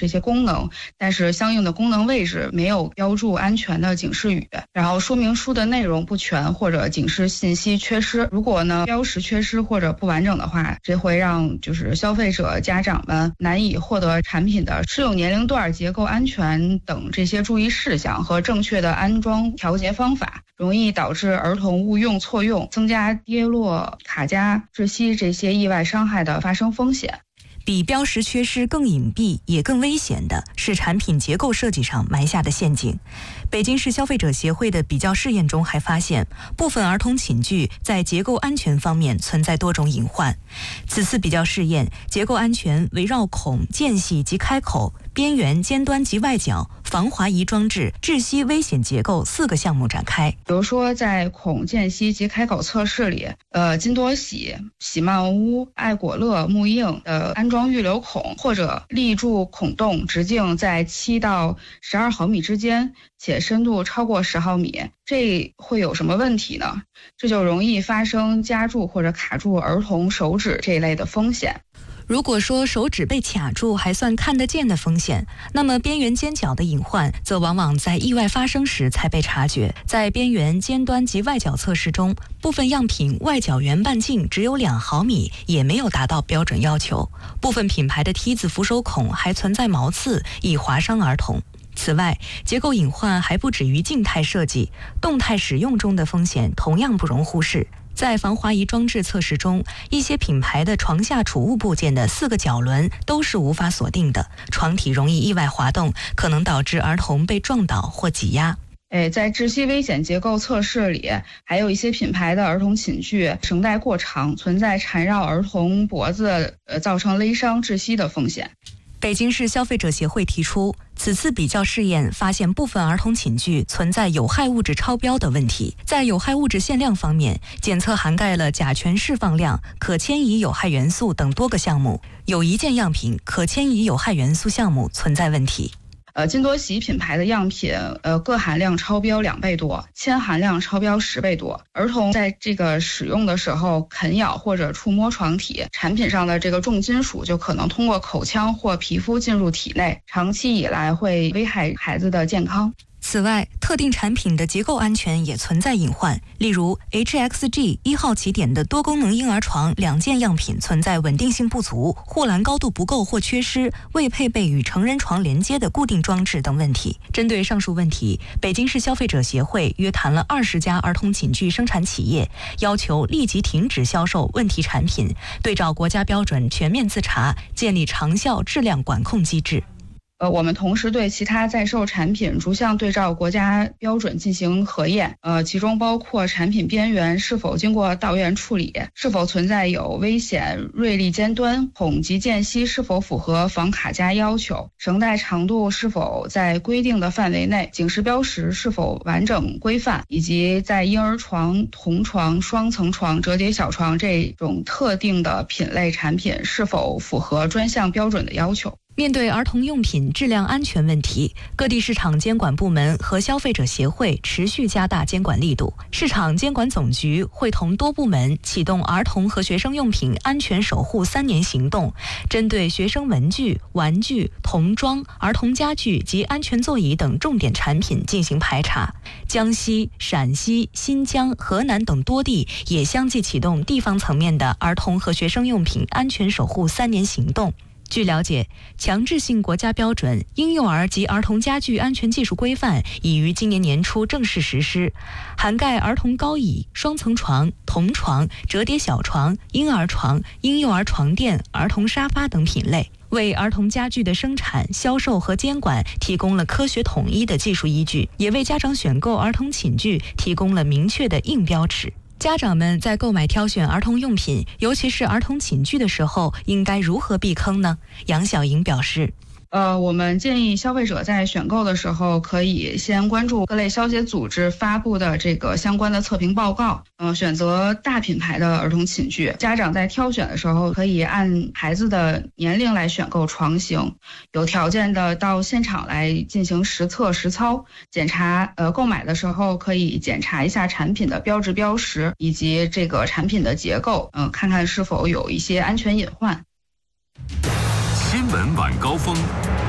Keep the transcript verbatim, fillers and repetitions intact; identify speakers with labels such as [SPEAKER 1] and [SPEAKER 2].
[SPEAKER 1] 这些功能，但是相应的功能位置没有标注安全的警示语，然后说明书的内容不全或者警示信息缺失。如果呢标识缺失或者不完整的话，这会让就是消费者家长们难以获得产品的适用年龄段、结构安全等这些注意事项和正确的安装调节方法，容易导致儿童误用错用，增加跌落、卡夹、窒息这些意外伤害的发生风险。
[SPEAKER 2] 比标识缺失更隐蔽也更危险的是产品结构设计上埋下的陷阱。北京市消费者协会的比较试验中还发现，部分儿童寝具在结构安全方面存在多种隐患。此次比较试验，结构安全围绕孔、间隙及开口、边缘、尖端及外角、防滑移装置、窒息危险结构四个项目展开。
[SPEAKER 1] 比如说，在孔、间隙及开口测试里，呃，金多喜、喜曼屋、爱果乐、木印的安装预留孔或者立柱孔洞直径在七到十二毫米之间，且深度超过十毫米，这会有什么问题呢？这就容易发生夹住或者卡住儿童手指这一类的风险。
[SPEAKER 2] 如果说手指被卡住还算看得见的风险，那么边缘尖角的隐患则往往在意外发生时才被察觉。在边缘、尖端及外角测试中，部分样品外角圆半径只有两毫米，也没有达到标准要求。部分品牌的梯子扶手孔还存在毛刺，易划伤儿童。此外，结构隐患还不止于静态设计，动态使用中的风险同样不容忽视。在防滑移装置测试中，一些品牌的床下储物部件的四个角轮都是无法锁定的，床体容易意外滑动，可能导致儿童被撞倒或挤压。
[SPEAKER 1] 哎，在窒息危险结构测试里，还有一些品牌的儿童寝具绳带过长，存在缠绕儿童脖子，呃，造成勒伤窒息的风险。
[SPEAKER 2] 北京市消费者协会提出，此次比较试验发现部分儿童寝具存在有害物质超标的问题。在有害物质限量方面，检测涵盖了甲醛释放量、可迁移有害元素等多个项目，有一件样品可迁移有害元素项目存在问题。
[SPEAKER 1] 呃，金多喜品牌的样品，呃，铬含量超标两倍多，铅含量超标十倍多。儿童在这个使用的时候啃咬或者触摸床体，产品上的这个重金属就可能通过口腔或皮肤进入体内，长期以来会危害孩子的健康。
[SPEAKER 2] 此外，特定产品的结构安全也存在隐患，例如 H X G 一号起点的多功能婴儿床两件样品存在稳定性不足、护栏高度不够或缺失、未配备与成人床连接的固定装置等问题。针对上述问题，北京市消费者协会约谈了二十家儿童寝具生产企业，要求立即停止销售问题产品，对照国家标准全面自查，建立长效质量管控机制。
[SPEAKER 1] 呃，我们同时对其他在售产品逐项对照国家标准进行核验，呃，其中包括产品边缘是否经过导源处理，是否存在有危险锐利尖端，孔及间隙是否符合防卡夹要求，绳带长度是否在规定的范围内，警示标识是否完整规范，以及在婴儿床、童床、双层床、折叠小床这种特定的品类产品是否符合专项标准的要求。
[SPEAKER 2] 面对儿童用品质量安全问题，各地市场监管部门和消费者协会持续加大监管力度。市场监管总局会同多部门启动儿童和学生用品安全守护三年行动，针对学生文具、玩具、童装、儿童家具及安全座椅等重点产品进行排查。江西、陕西、新疆、河南等多地也相继启动地方层面的儿童和学生用品安全守护三年行动。据了解，强制性国家标准《婴幼儿及儿童家具安全技术规范》已于今年年初正式实施，涵盖儿童高椅、双层床、童床、折叠小床、婴儿床、婴幼儿床垫、儿童沙发等品类，为儿童家具的生产、销售和监管提供了科学统一的技术依据，也为家长选购儿童寝具提供了明确的硬标尺。家长们在购买挑选儿童用品，尤其是儿童寝具的时候，应该如何避坑呢？杨晓莹表示，
[SPEAKER 1] 呃，我们建议消费者在选购的时候，可以先关注各类消协组织发布的这个相关的测评报告，嗯、呃，选择大品牌的儿童寝具。家长在挑选的时候，可以按孩子的年龄来选购床型，有条件的到现场来进行实测实操检查。呃，购买的时候可以检查一下产品的标志标识以及这个产品的结构，嗯、呃，看看是否有一些安全隐患。
[SPEAKER 3] 新闻晚高峰。